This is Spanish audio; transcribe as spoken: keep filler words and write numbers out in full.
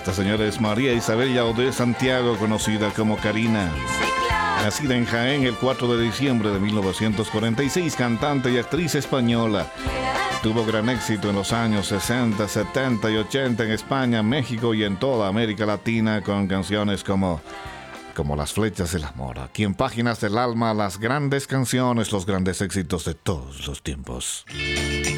Esta señora es María Isabel Yaudé Santiago, conocida como Karina. Nacida en Jaén el cuatro de diciembre de mil novecientos cuarenta y seis, cantante y actriz española. Tuvo gran éxito en los años sesenta, setenta y ochenta en España, México y en toda América Latina con canciones como, como Las flechas del amor. Aquí en Páginas del Alma, las grandes canciones, los grandes éxitos de todos los tiempos.